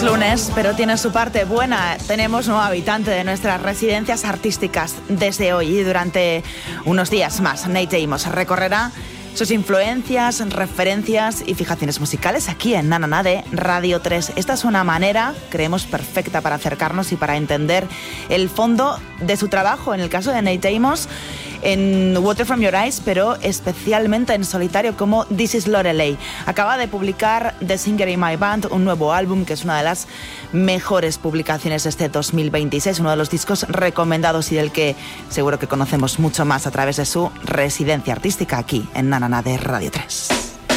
lunes, pero tiene su parte buena. Tenemos nuevo habitante de nuestras residencias artísticas desde hoy y durante unos días más. Nate Amos recorrerá sus influencias, referencias y fijaciones musicales aquí en Na Na Na de Radio 3. Esta es una manera, creemos, perfecta para acercarnos y para entender el fondo de su trabajo. En el caso de Nate Amos, en Water From Your Eyes, pero especialmente en solitario como This Is Lorelei. Acaba de publicar The Singer in My Band, un nuevo álbum que es una de las mejores publicaciones de este 2026, uno de los discos recomendados y del que seguro que conocemos mucho más a través de su residencia artística aquí en Na Na Na de Radio 3.